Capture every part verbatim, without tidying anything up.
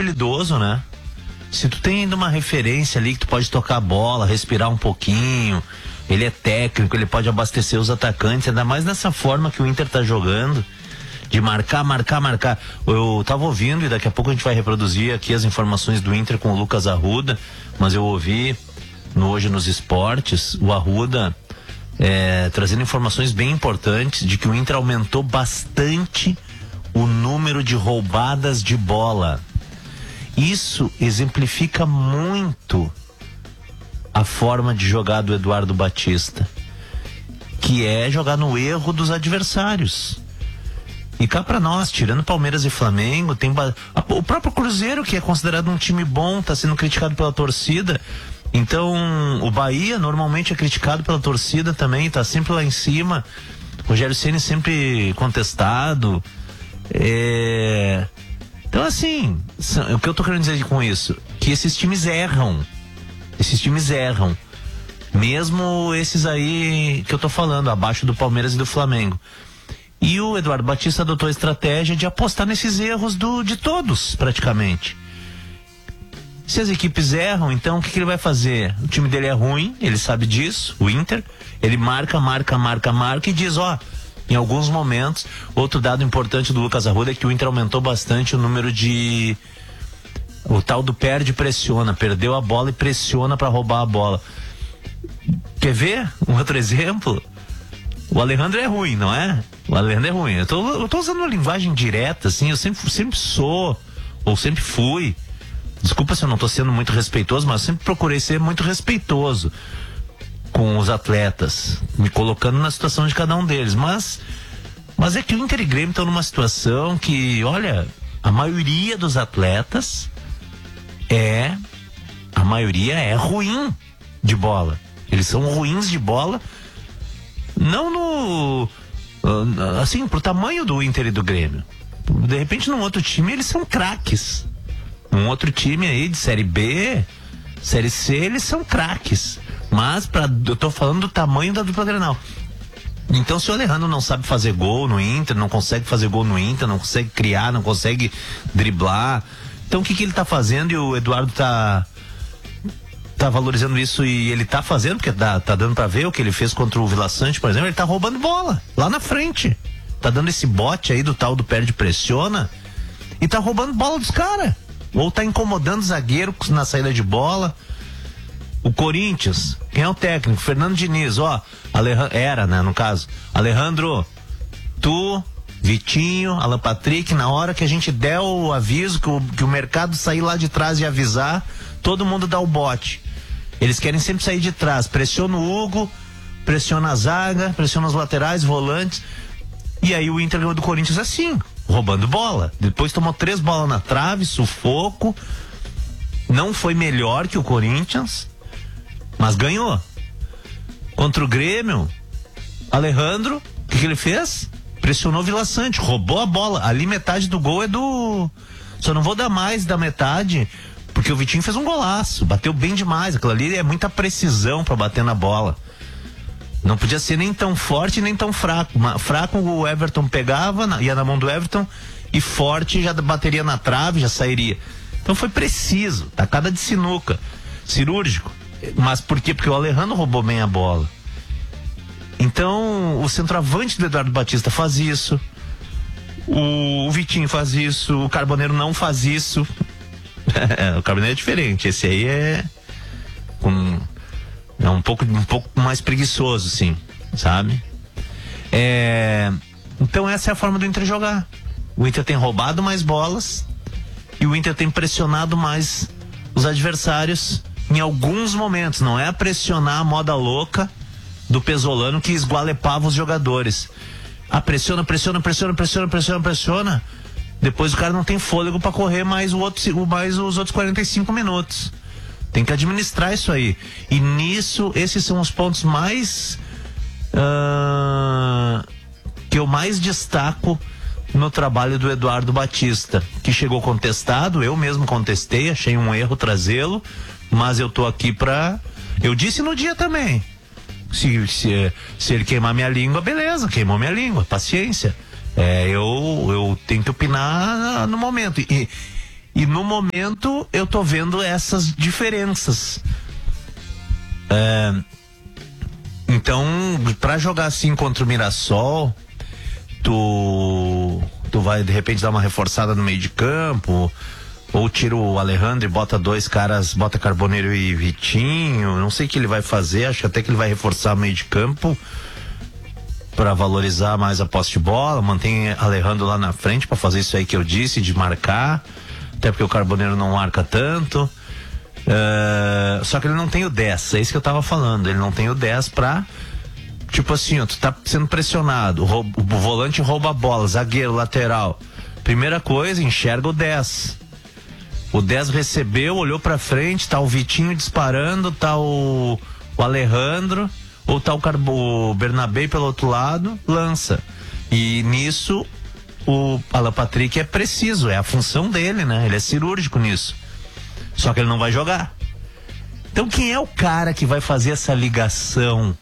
habilidoso, né? Se tu tem ainda uma referência ali que tu pode tocar a bola, respirar um pouquinho, ele é técnico, ele pode abastecer os atacantes, ainda mais nessa forma que o Inter tá jogando, de marcar, marcar, marcar. Eu tava ouvindo e daqui a pouco a gente vai reproduzir aqui as informações do Inter com o Lucas Arruda, mas eu ouvi no Hoje nos Esportes, o Arruda é, trazendo informações bem importantes de que o Inter aumentou bastante o número de roubadas de bola. Isso exemplifica muito a forma de jogar do Eduardo Batista, que é jogar no erro dos adversários. E cá pra nós, tirando Palmeiras e Flamengo, tem ba... o próprio Cruzeiro, que é considerado um time bom, tá sendo criticado pela torcida. Então, o Bahia normalmente é criticado pela torcida também, tá sempre lá em cima. Rogério Ceni sempre contestado. É... Então, assim, o que eu tô querendo dizer com isso? Que esses times erram. Esses times erram. Mesmo esses aí que eu tô falando, abaixo do Palmeiras e do Flamengo. E o Eduardo Batista adotou a estratégia de apostar nesses erros do, de todos, praticamente. Se as equipes erram, então o que, que ele vai fazer? O time dele é ruim, ele sabe disso, o Inter. Ele marca, marca, marca, marca e diz, ó... Em alguns momentos, outro dado importante do Lucas Arruda é que o Inter aumentou bastante o número de... O tal do perde e pressiona. Perdeu a bola e pressiona para roubar a bola. Quer ver um outro exemplo? O Alejandro é ruim, não é? O Alejandro é ruim. Eu tô, eu tô usando uma linguagem direta, assim. Eu sempre, sempre sou, ou sempre fui. Desculpa se eu não tô sendo muito respeitoso, mas eu sempre procurei ser muito respeitoso com os atletas, me colocando na situação de cada um deles, mas mas é que o Inter e Grêmio estão numa situação que, olha, a maioria dos atletas é a maioria é ruim de bola, eles são ruins de bola, não no assim, pro tamanho do Inter e do Grêmio. De repente num outro time eles são craques, num outro time aí de Série B, Série C, eles são craques. Mas pra, eu tô falando do tamanho da dupla Grenal. Então, se o Alejandro não sabe fazer gol no Inter, não consegue fazer gol no Inter, não consegue criar, não consegue driblar, então o que que ele tá fazendo? E o Eduardo tá tá valorizando isso, e ele tá fazendo, porque tá, tá dando pra ver o que ele fez contra o Vila Sante, por exemplo. Ele tá roubando bola lá na frente, tá dando esse bote aí do tal do perde pressiona e tá roubando bola dos caras, ou tá incomodando o zagueiro na saída de bola. O Corinthians, quem é o técnico? Fernando Diniz, ó, Alejandro, era, né, no caso, Alejandro, tu, Vitinho, Alan Patrick, na hora que a gente der o aviso, que o, que o mercado sair lá de trás e avisar, todo mundo dá o bote. Eles querem sempre sair de trás, pressiona o Hugo, pressiona a zaga, pressiona os laterais, volantes, e aí o Inter ganhou do Corinthians assim, roubando bola. Depois tomou três bolas na trave, sufoco, não foi melhor que o Corinthians, mas ganhou. Contra o Grêmio, Alejandro, o que, que ele fez? Pressionou o Vila Sante, roubou a bola. Ali metade do gol é do... Só não vou dar mais da metade, porque o Vitinho fez um golaço, bateu bem demais. Aquilo ali é muita precisão pra bater na bola. Não podia ser nem tão forte nem tão fraco. Fraco o Everton pegava, ia na mão do Everton, e forte já bateria na trave, já sairia. Então foi preciso, tacada de sinuca, cirúrgico. Mas por quê? Porque o Alejandro roubou bem a bola. Então o centroavante do Eduardo Batista faz isso, o, o Vitinho faz isso, o Carboneiro não faz isso. O Carboneiro é diferente, esse aí é um, é um pouco, um pouco mais preguiçoso, sim, sabe? É, então essa é a forma do Inter jogar. O Inter tem roubado mais bolas e o Inter tem pressionado mais os adversários em alguns momentos. Não é a pressionar a moda louca do Pesolano que esgualepava os jogadores. Ah, pressiona, pressiona, pressiona, pressiona, pressiona, pressiona. Depois o cara não tem fôlego para correr mais, o outro, mais os outros quarenta e cinco minutos. Tem que administrar isso aí. E nisso, esses são os pontos mais uh, que eu mais destaco no trabalho do Eduardo Batista, que chegou contestado. Eu mesmo contestei, achei um erro trazê-lo, mas eu tô aqui pra... Eu disse no dia também, se, se, se ele queimar minha língua, beleza, queimou minha língua, paciência. É, eu, eu tenho que opinar no momento. E, E no momento eu tô vendo essas diferenças. É, então, para jogar assim contra o Mirassol, tu, tu vai de repente dar uma reforçada no meio de campo, ou tira o Alejandro e bota dois caras, bota Carboneiro e Vitinho. Não sei o que ele vai fazer, acho que até que ele vai reforçar o meio de campo para valorizar mais a posse de bola, mantém Alejandro lá na frente para fazer isso aí que eu disse, de marcar, até porque o Carboneiro não marca tanto. Uh, só que ele não tem o dez, é isso que eu tava falando, ele não tem o dez pra, tipo assim, ó, tu tá sendo pressionado, o, o volante rouba a bola, zagueiro, lateral, primeira coisa, enxerga o dez. O dez recebeu, olhou pra frente, tá o Vitinho disparando, tá o, o Alejandro, ou tá o, Carbo, o Bernabé pelo outro lado, lança. E nisso o Alan Patrick é preciso, é a função dele, né? Ele é cirúrgico nisso. Só que ele não vai jogar. Então quem é o cara que vai fazer essa ligação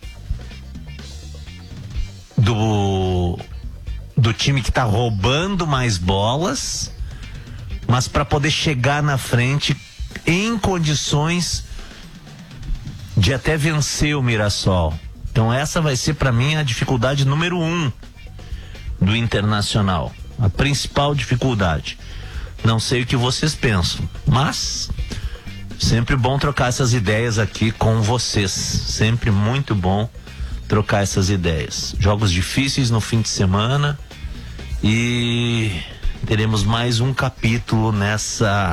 do do time que tá roubando mais bolas, mas para poder chegar na frente em condições de até vencer o Mirassol? Então essa vai ser para mim a dificuldade número um do Internacional, a principal dificuldade. Não sei o que vocês pensam, mas sempre bom trocar essas ideias aqui com vocês, sempre muito bom trocar essas ideias. Jogos difíceis no fim de semana e teremos mais um capítulo nessa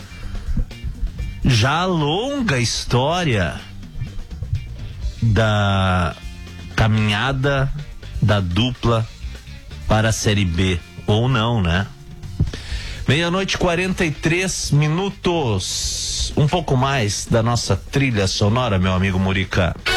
já longa história da caminhada da dupla para a Série B, ou não, né? Meia-noite, quarenta e três minutos. Um pouco mais da nossa trilha sonora, meu amigo Murica.